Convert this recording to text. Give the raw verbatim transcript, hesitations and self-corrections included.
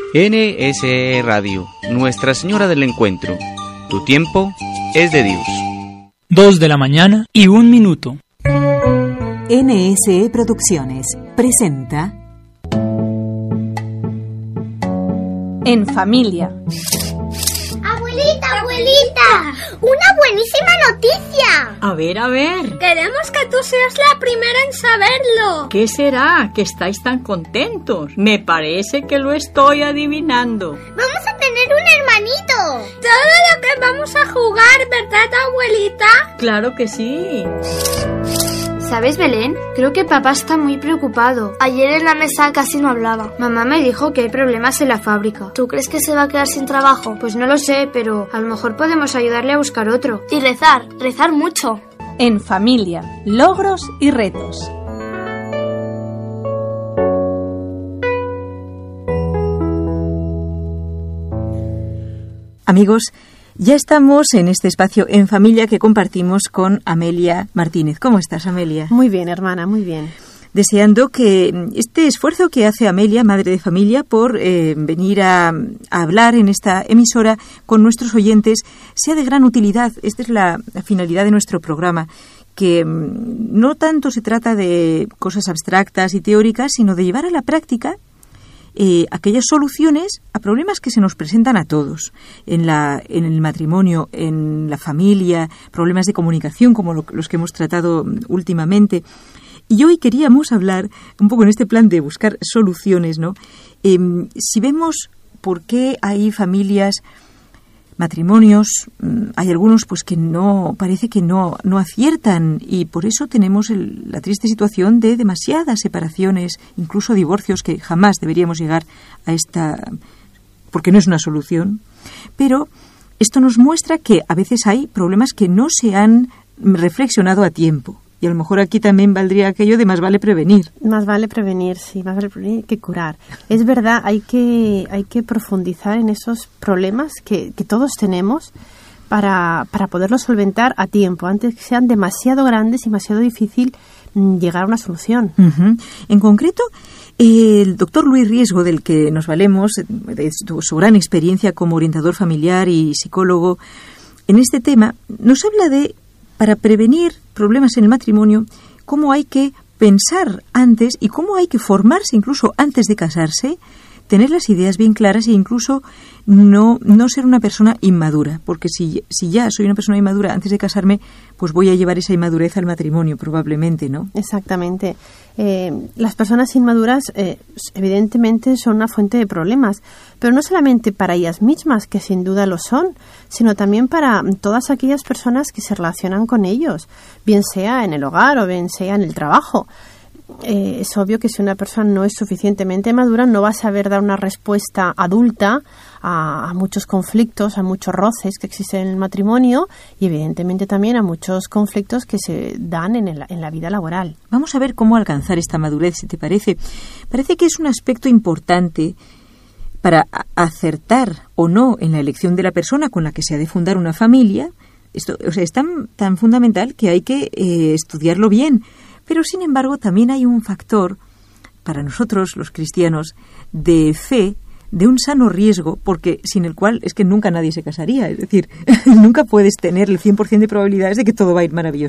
N S E Radio, Nuestra Señora del Encuentro. Tu tiempo es de Dios. Dos de la mañana y un minuto. N S E Producciones presenta En Familia. ¡Abuelita, abuelita! ¡Una buenísima noticia! A ver, a ver. Queremos que tú seas la primera en saberlo. ¿Qué será que estáis tan contentos? Me parece que lo estoy adivinando. Vamos a tener un hermanito. Todo lo que vamos a jugar, ¿verdad, abuelita? Claro que sí. ¿Sabes, Belén? Creo que papá está muy preocupado. Ayer en la mesa casi no hablaba. Mamá me dijo que hay problemas en la fábrica. ¿Tú crees que se va a quedar sin trabajo? Pues no lo sé, pero a lo mejor podemos ayudarle a buscar otro. Y rezar, rezar mucho. En Familia, logros y retos. Amigos, ya estamos en este espacio En Familia que compartimos con Amelia Martínez. ¿Cómo estás, Amelia? Muy bien, hermana, muy bien. Deseando que este esfuerzo que hace Amelia, madre de familia, por eh, venir a, a hablar en esta emisora con nuestros oyentes, sea de gran utilidad. Esta es la, la finalidad de nuestro programa, que no tanto se trata de cosas abstractas y teóricas, sino de llevar a la práctica Eh, aquellas soluciones a problemas que se nos presentan a todos, en, la, en el matrimonio, en la familia, problemas de comunicación como lo, los que hemos tratado últimamente. Y hoy queríamos hablar un poco en este plan de buscar soluciones, ¿no? Eh, si vemos por qué hay familias, matrimonios, hay algunos pues que no, parece que no, no aciertan, y por eso tenemos el, la triste situación de demasiadas separaciones, incluso divorcios, que jamás deberíamos llegar a esta, porque no es una solución. Pero esto nos muestra que a veces hay problemas que no se han reflexionado a tiempo. Y a lo mejor aquí también valdría aquello de más vale prevenir. Más vale prevenir, sí, más vale prevenir que curar. Es verdad, hay que hay que profundizar en esos problemas que, que todos tenemos para, para poderlos solventar a tiempo, antes que sean demasiado grandes y demasiado difícil llegar a una solución. Uh-huh. En concreto, el doctor Luis Riesgo, del que nos valemos, de su, su gran experiencia como orientador familiar y psicólogo, en este tema nos habla de, para prevenir problemas en el matrimonio, cómo hay que pensar antes y cómo hay que formarse incluso antes de casarse, tener las ideas bien claras e incluso no, no ser una persona inmadura, porque si, si ya soy una persona inmadura antes de casarme, pues voy a llevar esa inmadurez al matrimonio probablemente, ¿no? Exactamente. Eh, las personas inmaduras eh, evidentemente son una fuente de problemas, pero no solamente para ellas mismas, que sin duda lo son, sino también para todas aquellas personas que se relacionan con ellos, bien sea en el hogar o bien sea en el trabajo. Eh, es obvio que si una persona no es suficientemente madura no va a saber dar una respuesta adulta a, a muchos conflictos, a muchos roces que existen en el matrimonio y evidentemente también a muchos conflictos que se dan en, el, en la vida laboral. Vamos a ver cómo alcanzar esta madurez, si te parece. Parece que es un aspecto importante para acertar o no en la elección de la persona con la que se ha de fundar una familia. Esto, o sea, es tan, tan fundamental que hay que eh, estudiarlo bien. Pero, sin embargo, también hay un factor, para nosotros, los cristianos, de fe, de un sano riesgo, porque sin el cual es que nunca nadie se casaría. Es decir, nunca puedes tener el cien por ciento de probabilidades de que todo va a ir maravilloso.